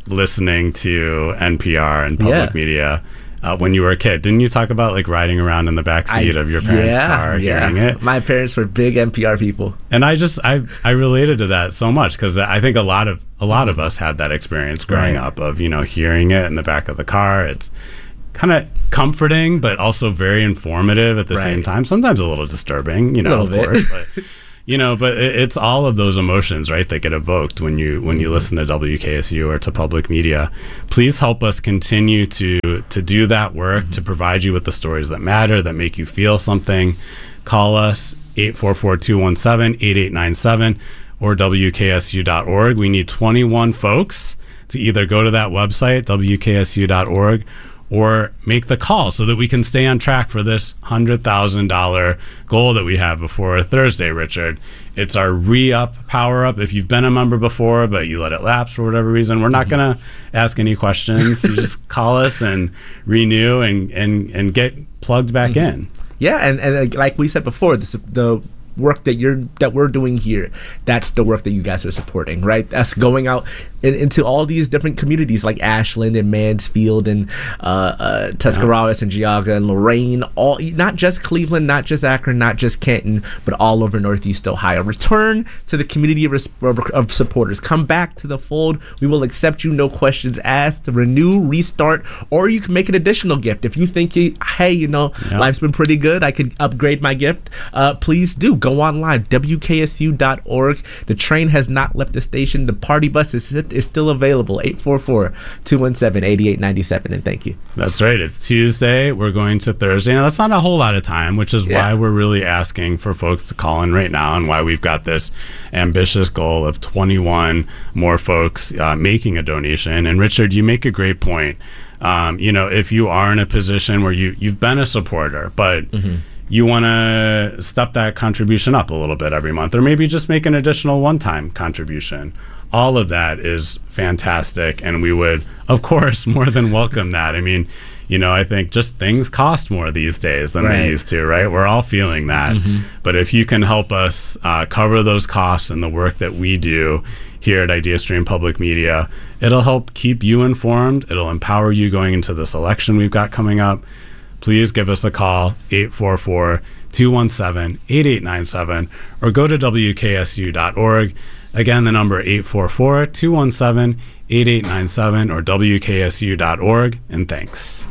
listening to N P R and public Yeah. media uh, when you were a kid. Didn't you talk about like riding around in the back seat I- of your parents' yeah, car, yeah. hearing it? My parents were big N P R people. And I just I I related to that so much because I think a lot of a lot of us had that experience growing Right. up of, you know, hearing it in the back of the car. It's kind of comforting, but also very informative at the Right. same time. Sometimes a little disturbing, you know, Little of bit. course. But, you know, but it, it's all of those emotions, right, that get evoked when you when you listen to W K S U or to public media. Please help us continue to to do that work, to provide you with the stories that matter, that make you feel something. Call us eight four four, two one seven, eight eight nine seven or W K S U dot org. We need twenty-one folks to either go to that website, W K S U dot org, or make the call so that we can stay on track for this one hundred thousand dollars goal that we have before Thursday, Richard. It's our re-up, power-up. If you've been a member before, but you let it lapse for whatever reason, we're not going to ask any questions. You just call us and renew and, and, and get plugged back in. Yeah, and, and uh, like we said before, this, the work that you're that we're doing here, that's the work that you guys are supporting, right? That's going out in, into all these different communities like Ashland and Mansfield and uh, uh, Tuscarawas and Geauga and Lorain, all not just Cleveland, not just Akron, not just Canton, but all over Northeast Ohio. Return to the community of, of, of supporters. Come back to the fold. We will accept you, no questions asked. To renew, restart, or you can make an additional gift if you think, you, hey, you know, Yeah. life's been pretty good. I could upgrade my gift. Uh, please do. Go online, W K S U dot org. The train has not left the station. The party bus is, is still available. eight four four, two one seven, eight eight nine seven. And thank you. That's right. It's Tuesday. We're going to Thursday. Now, that's not a whole lot of time, which is Yeah. why we're really asking for folks to call in right now and why we've got this ambitious goal of twenty-one more folks uh, making a donation. And Richard, you make a great point. Um, you know, if you are in a position where you, you've been a supporter, but you want to step that contribution up a little bit every month, or maybe just make an additional one-time contribution. All of that is fantastic, and we would, of course, more than welcome that. I mean, you know, I think just things cost more these days than Right. they used to, right? We're all feeling that. But if you can help us uh, cover those costs and the work that we do here at IdeaStream Public Media, it'll help keep you informed. It'll empower you going into this election we've got coming up. Please give us a call, eight four four, two one seven, eight eight nine seven, or go to W K S U dot org. Again, the number eight four four, two one seven, eight eight nine seven or W K S U dot org. And thanks.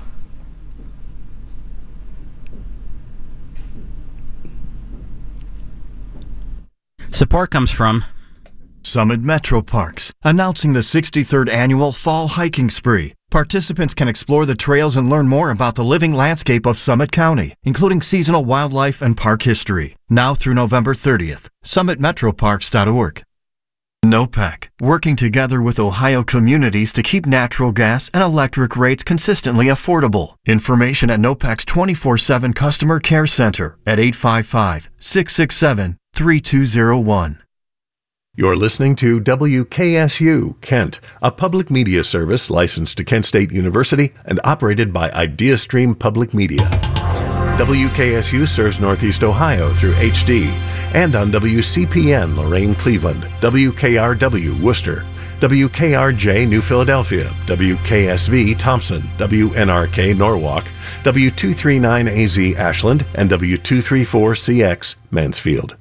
Support comes from Summit Metro Parks, announcing the sixty-third annual Fall Hiking Spree. Participants can explore the trails and learn more about the living landscape of Summit County, including seasonal wildlife and park history. Now through November thirtieth. summit metro parks dot org. NOPEC, working together with Ohio communities to keep natural gas and electric rates consistently affordable. Information at NOPEC's twenty-four seven Customer Care Center at eight five five, six six seven, three two zero one. You're listening to W K S U Kent, a public media service licensed to Kent State University and operated by IdeaStream Public Media. W K S U serves Northeast Ohio through H D and on W C P N Lorain, Cleveland, W K R W Worcester, W K R J New Philadelphia, W K S V Thompson, W N R K Norwalk, W two thirty-nine A Z Ashland, and W two thirty-four C X Mansfield.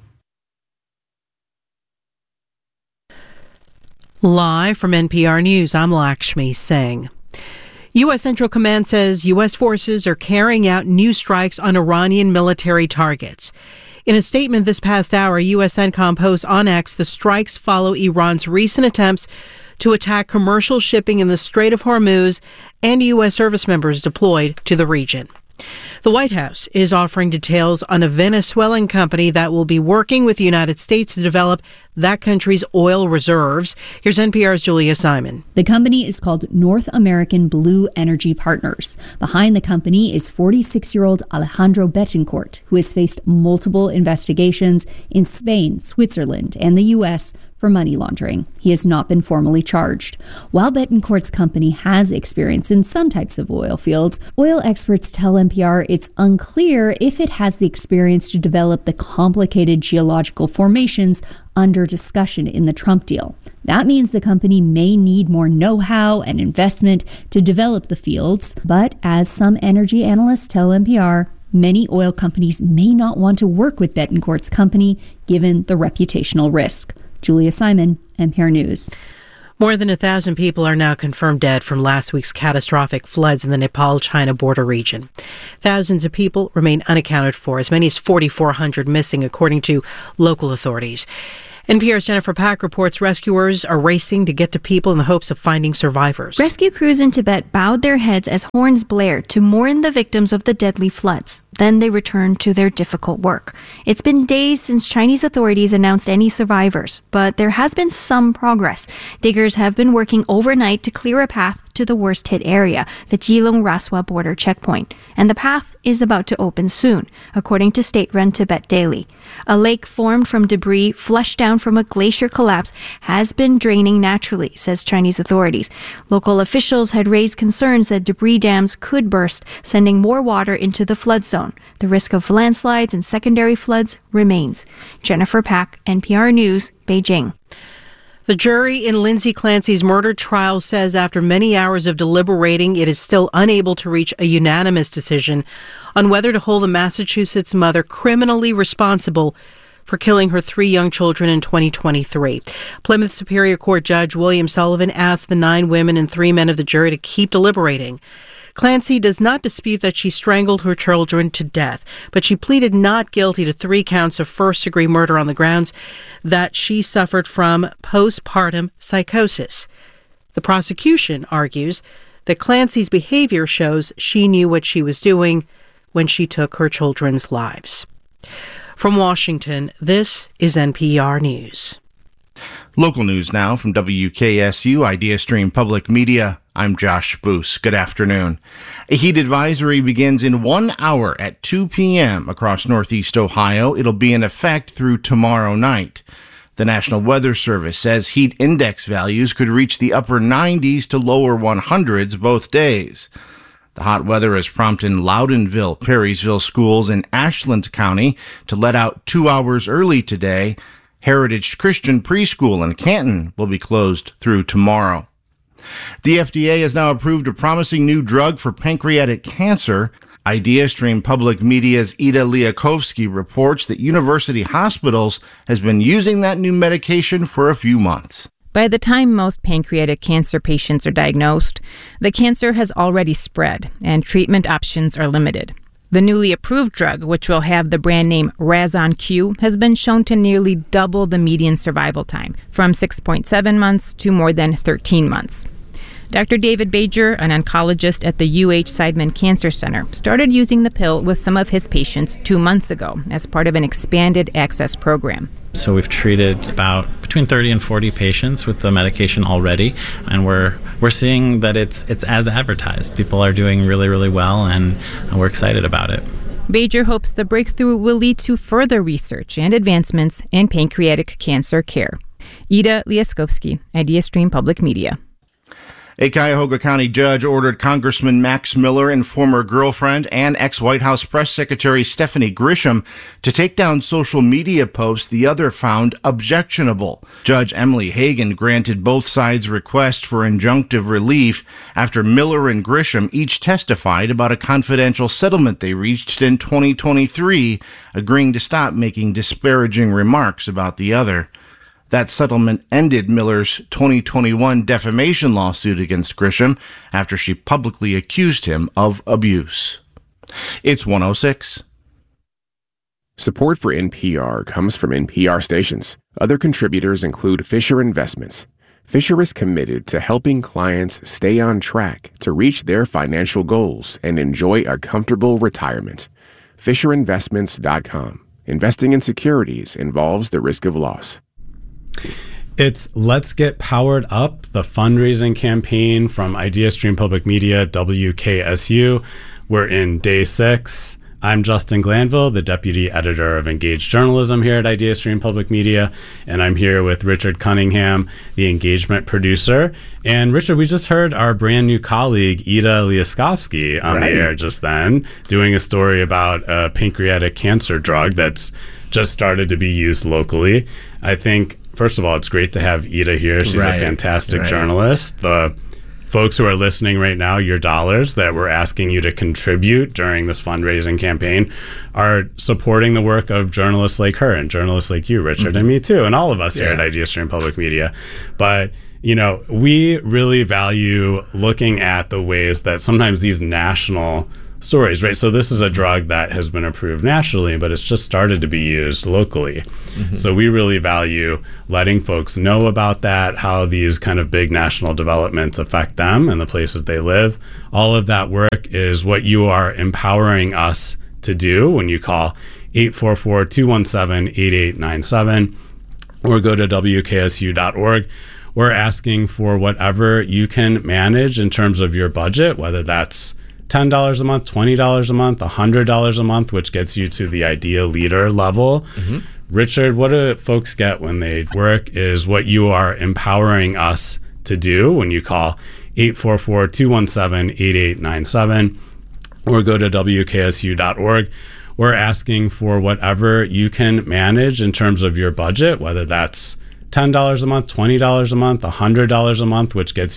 Live from N P R News, I'm Lakshmi Singh. U S. Central Command says U S forces are carrying out new strikes on Iranian military targets. In a statement this past hour, U S. CENTCOM posts on X the strikes follow Iran's recent attempts to attack commercial shipping in the Strait of Hormuz and U S service members deployed to the region. The White House is offering details on a Venezuelan company that will be working with the United States to develop that country's oil reserves. Here's N P R's Julia Simon. The company is called North American Blue Energy Partners. Behind the company is forty-six-year-old Alejandro Betancourt, who has faced multiple investigations in Spain, Switzerland, and the U S for money laundering. He has not been formally charged. While Betancourt's company has experience in some types of oil fields, oil experts tell N P R it's unclear if it has the experience to develop the complicated geological formations under discussion in the Trump deal. That means the company may need more know-how and investment to develop the fields. But as some energy analysts tell N P R, many oil companies may not want to work with Betancourt's company given the reputational risk. Julia Simon, N P R News. More than a thousand people are now confirmed dead from last week's catastrophic floods in the Nepal-China border region. Thousands of people remain unaccounted for, as many as forty-four hundred missing, according to local authorities. N P R's Jennifer Pack reports rescuers are racing to get to people in the hopes of finding survivors. Rescue crews in Tibet bowed their heads as horns blared to mourn the victims of the deadly floods. Then they returned to their difficult work. It's been days since Chinese authorities announced any survivors, but there has been some progress. Diggers have been working overnight to clear a path to the worst-hit area, the Jilong-Raswa border checkpoint. And the path is about to open soon, according to state-run Tibet Daily. A lake formed from debris flushed down from a glacier collapse has been draining naturally, says Chinese authorities. Local officials had raised concerns that debris dams could burst, sending more water into the flood zone. The risk of landslides and secondary floods remains. Jennifer Pack, N P R News, Beijing. The jury in Lindsay Clancy's murder trial says after many hours of deliberating, it is still unable to reach a unanimous decision on whether to hold the Massachusetts mother criminally responsible for killing her three young children in twenty twenty-three. Plymouth Superior Court Judge William Sullivan asked the nine women and three men of the jury to keep deliberating. Clancy does not dispute that she strangled her children to death, but she pleaded not guilty to three counts of first-degree murder on the grounds that she suffered from postpartum psychosis. The prosecution argues that Clancy's behavior shows she knew what she was doing when she took her children's lives. From Washington, this is N P R News. Local news now from W K S U Idea Stream Public Media. I'm Josh Boos. Good afternoon. A heat advisory begins in one hour at two p.m. across Northeast Ohio. It'll be in effect through tomorrow night. The National Weather Service says heat index values could reach the upper nineties to lower hundreds both days. The hot weather has prompted Loudonville, Perrysville schools in Ashland County to let out two hours early today. Heritage Christian Preschool in Canton will be closed through tomorrow. The F D A has now approved a promising new drug for pancreatic cancer. IdeaStream Public Media's Ida Liakovsky reports that University Hospitals has been using that new medication for a few months. By the time most pancreatic cancer patients are diagnosed, the cancer has already spread and treatment options are limited. The newly approved drug, which will have the brand name Razon-Q, has been shown to nearly double the median survival time, from six point seven months to more than thirteen months. Doctor David Bajer, an oncologist at the U H Seidman Cancer Center, started using the pill with some of his patients two months ago as part of an expanded access program. So we've treated about between thirty and forty patients with the medication already, and we're we're seeing that it's it's as advertised. People are doing really, really well, and we're excited about it. Bajer hopes the breakthrough will lead to further research and advancements in pancreatic cancer care. Ida Liaskovsky, IdeaStream Public Media. A Cuyahoga County judge ordered Congressman Max Miller and former girlfriend and ex-White House Press Secretary Stephanie Grisham to take down social media posts the other found objectionable. Judge Emily Hagan granted both sides' request for injunctive relief after Miller and Grisham each testified about a confidential settlement they reached in twenty twenty-three, agreeing to stop making disparaging remarks about the other. That settlement ended Miller's twenty twenty-one defamation lawsuit against Grisham after she publicly accused him of abuse. It's one oh six. Support for N P R comes from N P R stations. Other contributors include Fisher Investments. Fisher is committed to helping clients stay on track to reach their financial goals and enjoy a comfortable retirement. Fisher Investments dot com. Investing in securities involves the risk of loss. It's Let's Get Powered Up, the fundraising campaign from IdeaStream Public Media, W K S U. We're in day six. I'm Justin Glanville, the deputy editor of Engaged Journalism here at IdeaStream Public Media, and I'm here with Richard Cunningham, the engagement producer. And Richard, we just heard our brand new colleague, Ida Liaskovsky, on right. the air just then, doing a story about a pancreatic cancer drug that's just started to be used locally. I think first of all, it's great to have Ida here. She's Right, a fantastic right. journalist. The folks who are listening right now, your dollars that we're asking you to contribute during this fundraising campaign are supporting the work of journalists like her and journalists like you, Richard, Mm-hmm. and me too, and all of us here Yeah. at IdeaStream Public Media. But, you know, we really value looking at the ways that sometimes these national stories, right? So this is a drug that has been approved nationally, but it's just started to be used locally. Mhm. So we really value letting folks know about that, how these kind of big national developments affect them and the places they live. All of that work is what you are empowering us to do when you call eight four four, two one seven, eight eight nine seven or go to W K S U dot org. We're asking for whatever you can manage in terms of your budget, whether that's ten dollars a month, twenty dollars a month, one hundred dollars a month, which gets you to the Idea Leader level. Mm-hmm. Richard, what do folks get when they work is what you are empowering us to do when you call eight four four, two one seven, eight eight nine seven or go to W K S U dot org. We're asking for whatever you can manage in terms of your budget, whether that's ten dollars a month, twenty dollars a month, one hundred dollars a month, which gets